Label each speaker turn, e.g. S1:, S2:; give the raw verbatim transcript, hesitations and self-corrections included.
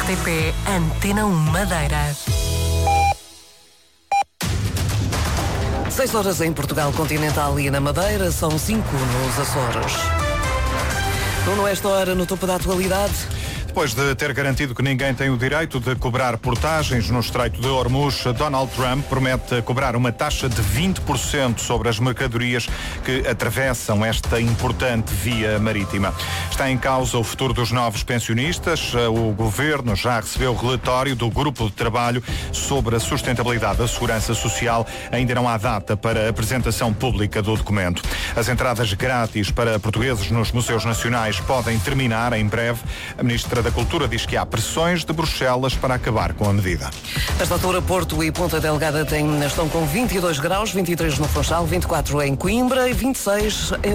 S1: T P Antena um Madeira.
S2: seis horas em Portugal Continental e na Madeira, são cinco nos Açores. Nuno, esta hora no topo da atualidade.
S3: Depois de ter garantido que ninguém tem o direito de cobrar portagens no Estreito de Hormuz, Donald Trump promete cobrar uma taxa de vinte por cento sobre as mercadorias que atravessam esta importante via marítima. Está em causa o futuro dos novos pensionistas. O governo já recebeu o relatório do Grupo de Trabalho sobre a Sustentabilidade da Segurança Social. Ainda não há data para a apresentação pública do documento. As entradas grátis para portugueses nos museus nacionais podem terminar em breve. A ministra da Cultura diz que há pressões de Bruxelas para acabar com a medida.
S2: Esta altura, Porto e Ponta Delgada têm, estão com vinte e dois graus, vinte e três no Funchal, vinte e quatro em Coimbra e vinte e seis em